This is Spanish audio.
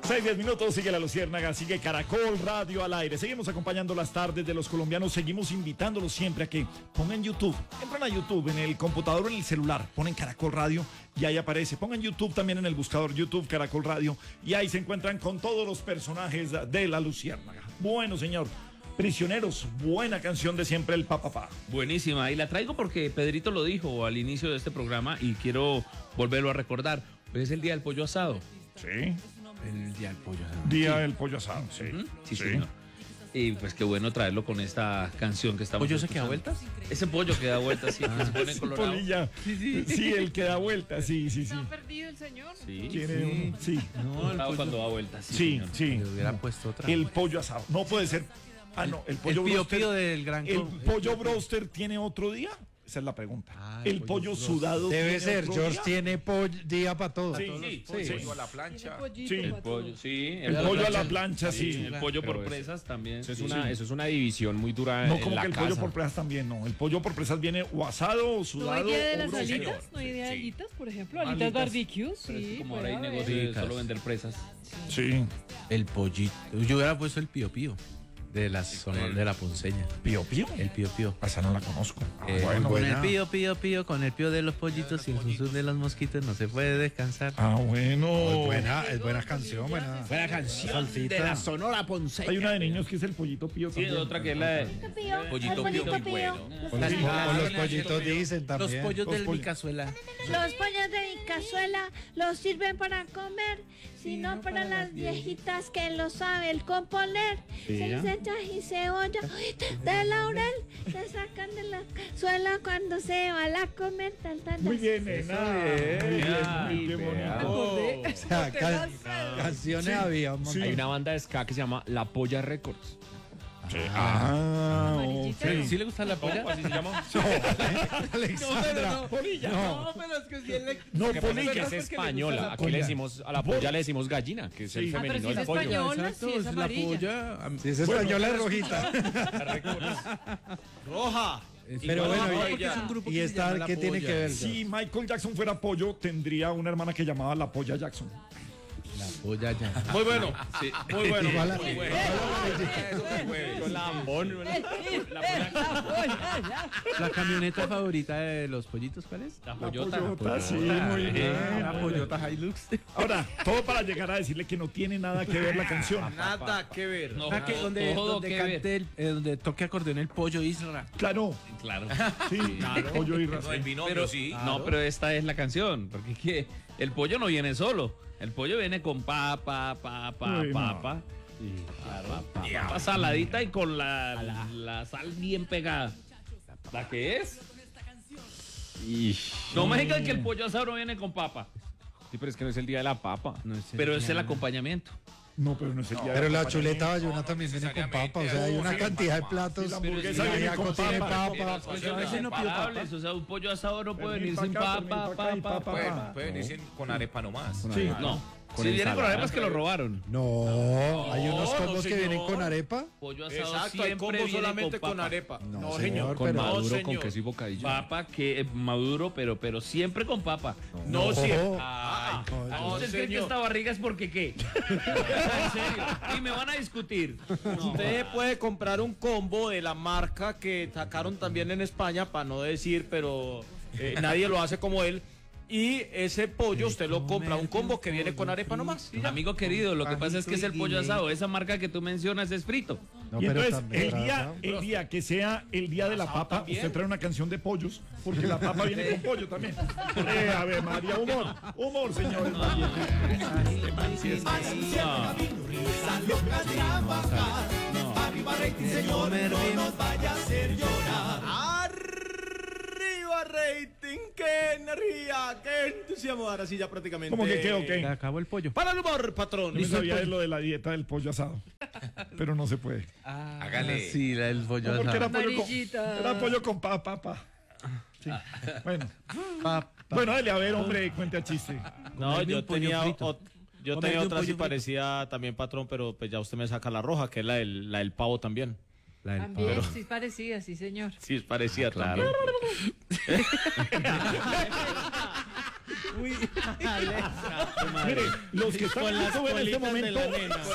6-10 minutos, sigue La Luciérnaga, sigue Caracol Radio al aire. Seguimos acompañando las tardes de los colombianos, seguimos invitándolos siempre a que pongan YouTube. Entran a YouTube en el computador o en el celular, ponen Caracol Radio y ahí aparece. Pongan YouTube también en el buscador YouTube Caracol Radio y ahí se encuentran con todos los personajes de La Luciérnaga. Bueno, señor. Prisioneros, buena canción de siempre el Papá. Buenísima, y la traigo porque Pedrito lo dijo al inicio de este programa y quiero volverlo a recordar. Hoy es el día del pollo asado. Sí. El día del pollo asado. Día del pollo asado, sí. Sí, señor. Y pues qué bueno traerlo con esta canción que estamos ¿Pollo se queda vueltas? Ese pollo que da vueltas, sí, que se pone colorado. Polilla. Sí, el que da vueltas, sí. ¿Está perdido el señor? Sí. Sí. No, el pollo cuando da vueltas. Sí. Le hubiera puesto otra. El pollo asado. No puede ser. No, el pollo pío broster. pío del gran. ¿El pollo broster tiene otro día? Esa es la pregunta. El pollo sudado debe ser. George día? tiene día para todo. Sí. Pollo a la plancha. El pollo, sí. El pollo a la plancha, sí. El pollo por presas también. Eso es una división muy dura No, en como la que el casa. pollo por presas también, no. El pollo por presas viene o asado o ¿No sudado. hay día de o las broster. alitas? ¿No hay día de alitas, por ejemplo? Alitas. Alitas barbecue, Pero es que sí. como ahora hay puede negocio haber. de solo vender presas. Sí. El pollito. Yo hubiera puesto el pío pío de la zona de la ponceña. ¿Pío pío? El pío pío. Esa no la conozco. Con buena. el pío pío pío, con el pío de los pollitos y el zuzú de los mosquitos no se puede descansar. Bueno. Es buena canción, buena canción salsita. de la Sonora Ponceña. Hay una de niños que es el pollito pío Sí, también. otra que es la de pollito pío muy bueno. O los pollitos dicen Los también. pollos del pollos. mi cazuela. Los pollos de mi cazuela los sirven para comer, sino para las viejitas que lo saben componer. Se les echa y cebolla de laurel, se sacan de la cazuela cuando se va a comer. Muy bien, nena. Muy bien, qué bonito. O sea, canciones había un montón. Hay una banda de ska que se llama La Polla Records. Amarillita. ¿Sí le gusta la polla? Así se llama. Alexandra. Polilla. No, pero es que si él No, Que pasa polilla. es que es española. Aquí Polla. le decimos, a la polla le decimos gallina, que es Sí. el Ah, pero femenino si es del pollo. española, sí es la amarilla. polla. Si es española es rojita. Roja. Pero bueno, porque es un grupo ¿y que se esta llama La qué tiene Polla. que ver? Si Michael Jackson fuera pollo, tendría una hermana que llamaba la Polla Jackson. La polla ya. Muy bueno. Sí. Muy bueno. Igual- Muy bueno. Con lambón. La camioneta favorita de los pollitos, ¿cuál es? La pollota. Pollota, sí, muy bien. La Toyota Hilux. Ahora, todo para llegar a decirle que no tiene nada que ver la canción. Nada que ver. No, Ah, que donde todo que ver. cante donde toque acordeón el pollo Isra. Claro, Claro. sí, pollo y raza. El binomio, Pero, sí. no, pero esta es la canción, porque es que el pollo no viene solo, el pollo viene con papa, Uy, no. papa saladita y con la sal bien pegada. ¿La que es? No me digan que el pollo asado no viene con papa, Sí, pero es que no es el día de la papa. pero es el acompañamiento. No, pero no es el día de Pero la acompañamiento. chuleta bayuna también viene con papa. O sea, hay una cantidad de platos. Sí, la hamburguesa El viene ajiaco con tiene papa. papa. Pues a veces no pido Imparables, o sea, un pollo asado no puede venir Pernil sin pa' acá, papa, pernil pa' acá y papa. papa. Puede venir con arepa nomás. Sí. No, Con si viene con ensalada. arepas que lo robaron. No, hay unos combos que vienen con arepa. Pollo asado Exacto, hay siempre combo viene solamente con con papa. arepa. No, No, señor, señor. Con pero- maduro, señor. con queso y bocadillo. Papa que maduro, pero siempre con papa. No, sí. Ay, No, ¿ustedes creen que señor. esta barriga es porque qué? En serio. Y me van a discutir. Usted puede comprar un combo de la marca que sacaron también en España, para no decir, pero nadie lo hace como él. Y ese pollo usted lo compra, un combo que viene con arepa nomás. y ya. Amigo querido, lo que pasa es que es el pollo asado. Esa marca que tú mencionas es frito. No, Y pero entonces, también, el día que sea el día de la papa, también. usted trae una canción de pollos, porque la papa viene con pollo también. A ver, María, humor, señores. Arriba rating, qué energía, qué entusiasmo. Ahora sí ya prácticamente. ¿Cómo que qué o qué? Se acabó el pollo. Para el humor, patrón. Yo no sabía de lo de la dieta del pollo asado, pero no se puede. Hágale. Sí, el pollo No, porque asado. era pollo con papa. Sí. Bueno, dale, a ver, hombre, cuente el chiste. No, Comerme yo un pollo tenía, frito. yo Comerme tenía un otra así pollo frito. parecida también, patrón, pero pues ya usted me saca la roja, que es la del pavo también. También, sí es parecida, sí señor. Sí, parecía claro. Mire, los que están en YouTube en este momento